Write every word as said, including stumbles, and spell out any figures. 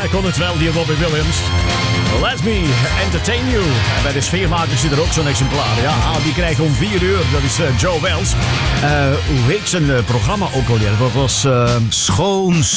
hij kon het wel, die Robbie Williams. Let me entertain you. En bij de sfeermakers zit er ook zo'n exemplaar. Ja, die krijgt om vier uur. Dat is uh, Joe Wells. Uh, hoe heet zijn uh, programma ook alweer? Dat was... Uh... Schoon